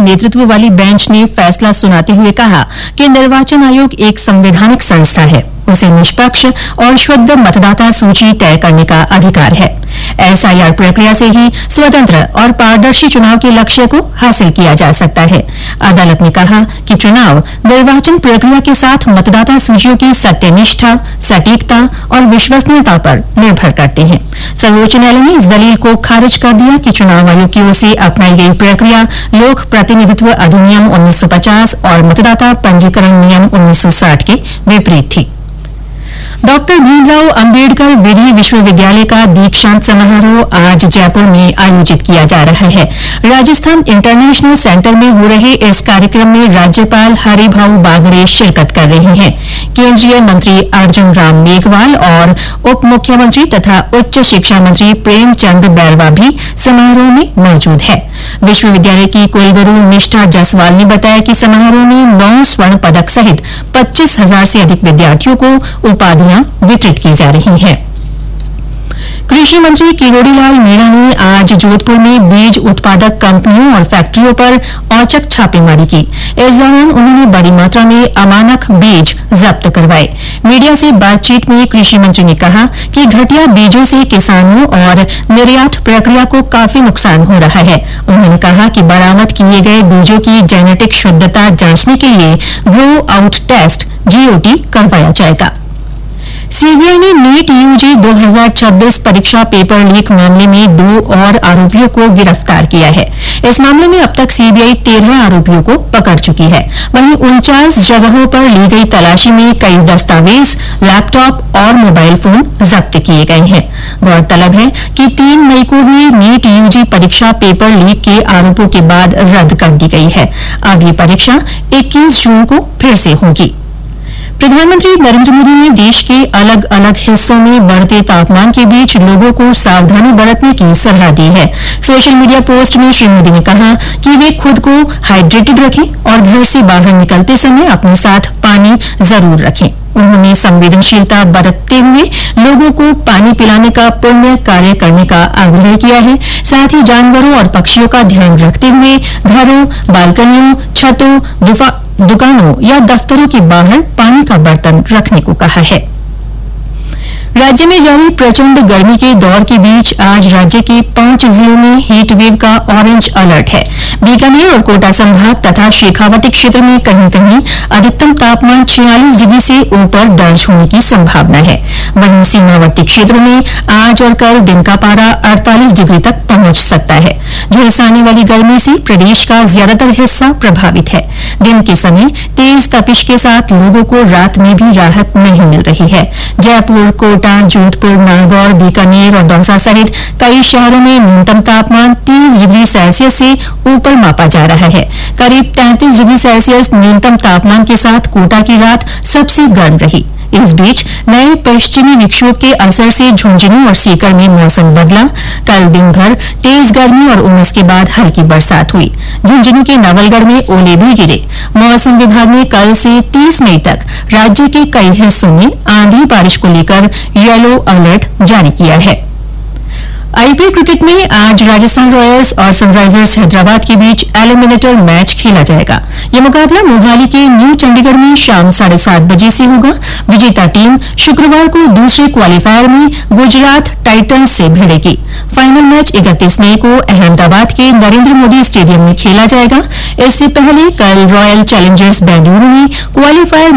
नेतृत्व वाली बेंच ने फैसला सुनाते हुए कहा कि निर्वाचन आयोग एक संवैधानिक संस्था है, उसे निष्पक्ष और शुद्ध मतदाता सूची तय करने का अधिकार है। एसआईआर प्रक्रिया से ही स्वतंत्र और पारदर्शी चुनाव के लक्ष्य को हासिल किया जा सकता है। अदालत ने कहा कि चुनाव निर्वाचन प्रक्रिया के साथ मतदाता सूचियों की सत्यनिष्ठा, सटीकता और विश्वसनीयता पर निर्भर करते हैं। सर्वोच्च न्यायालय ने इस दलील को खारिज कर दिया कि चुनाव आयोग की ओर से अपनाई गई प्रक्रिया लोक प्रतिनिधित्व अधिनियम 1950 और मतदाता पंजीकरण नियम 1960 के विपरीत थी। डॉ भीमराव अंबेडकर विधि विश्वविद्यालय का दीक्षांत समारोह आज जयपुर में आयोजित किया जा रहा है। राजस्थान इंटरनेशनल सेंटर में हो रहे इस कार्यक्रम में राज्यपाल हरिभाऊ बागड़े शिरकत कर रहे हैं। केंद्रीय मंत्री अर्जुन राम मेघवाल और उप मुख्यमंत्री तथा उच्च शिक्षा मंत्री प्रेमचंद बैरवा भी समारोह में मौजूद है। विश्वविद्यालय की कुलगुरू निष्ठा जसवाल ने बताया कि समारोह में 9 स्वर्ण पदक सहित 25,000 से अधिक विद्यार्थियों को उपाधियां वितरित की जा रही हैं। कृषि मंत्री किरोड़ीलाल मीणा ने आज जोधपुर में बीज उत्पादक कंपनियों और फैक्ट्रियों पर औचक छापेमारी की। इस दौरान उन्होंने बड़ी मात्रा में अमानक बीज जब्त करवाए। मीडिया से बातचीत में कृषि मंत्री ने कहा कि घटिया बीजों से किसानों और निर्यात प्रक्रिया को काफी नुकसान हो रहा है। उन्होंने कहा कि बरामद किए गए बीजों की जेनेटिक शुद्धता जांचने के लिए ग्रो आउट टेस्ट जीओटी करवाया जाएगा। सीबीआई ने नीट यूजी 2026 परीक्षा पेपर लीक मामले में 2 और आरोपियों को गिरफ्तार किया है। इस मामले में अब तक सीबीआई 13 आरोपियों को पकड़ चुकी है। वहीं 49 जगहों पर ली गई तलाशी में कई दस्तावेज, लैपटॉप और मोबाइल फोन जब्त किए गए हैं। गौरतलब है कि 3 मई को हुई नीट यूजी परीक्षा पेपर लीक के आरोपों के बाद रद्द कर दी गई है। अब ये परीक्षा 21 जून को फिर से होगी। प्रधानमंत्री नरेंद्र मोदी ने देश के अलग अलग हिस्सों में बढ़ते तापमान के बीच लोगों को सावधानी बरतने की सलाह दी है। सोशल मीडिया पोस्ट में श्री मोदी ने कहा कि वे खुद को हाइड्रेटेड रखें और घर से बाहर निकलते समय अपने साथ पानी जरूर रखें। उन्होंने संवेदनशीलता बरतते हुए लोगों को पानी पिलाने का पुण्य कार्य करने का आग्रह किया है। साथ ही जानवरों और पक्षियों का ध्यान रखते हुए घरों, बालकनियों, छतों, दुकानों या दफ्तरों के बाहर पानी का बर्तन रखने को कहा है। राज्य में जारी प्रचंड गर्मी के दौर के बीच आज राज्य के 5 जिलों में हीट वेव का ऑरेंज अलर्ट है। बीकानेर और कोटा संभाग तथा शेखावाटी क्षेत्र में कहीं कहीं अधिकतम तापमान 46 डिग्री से ऊपर दर्ज होने की संभावना है। वहीं सीमावर्ती क्षेत्रों में आज और कल दिन का पारा 48 डिग्री तक पहुंच सकता है। झुलसाने वाली गर्मी से प्रदेश का ज्यादातर हिस्सा प्रभावित है। दिन के समय तेज तपिश के साथ लोगों को रात में भी राहत नहीं मिल रही है। जयपुर, कोटा, जोधपुर, नागौर, बीकानेर और दौसा सहित कई शहरों में न्यूनतम तापमान 30 डिग्री सेल्सियस से ऊपर मापा जा रहा है। करीब 33 डिग्री सेल्सियस न्यूनतम तापमान के साथ कोटा की रात सबसे गर्म रही। इस बीच नए पश्चिमी विक्षोभ के असर से झुंझुनू और सीकर में मौसम बदला। कल दिन भर तेज गर्मी और उमस के बाद हल्की बरसात हुई। झुंझुनू के नवलगढ़ में ओले भी गिरे। मौसम विभाग ने कल से 30 मई तक राज्य के कई हिस्सों में आंधी बारिश को लेकर येलो अलर्ट जारी किया है। आईपीएल क्रिकेट में आज राजस्थान रॉयल्स और सनराइजर्स हैदराबाद के बीच एलिमिनेटर मैच खेला जाएगा। यह मुकाबला मोहाली के न्यू चंडीगढ़ में शाम 7:30 बजे से होगा। विजेता टीम शुक्रवार को दूसरे क्वालीफायर में गुजरात टाइटंस से भिड़ेगी। फाइनल मैच 31 मई को अहमदाबाद के नरेंद्र मोदी स्टेडियम में खेला जाएगा। इससे पहले कल रॉयल चैलेंजर्स बेंगलुरू में क्वालीफायर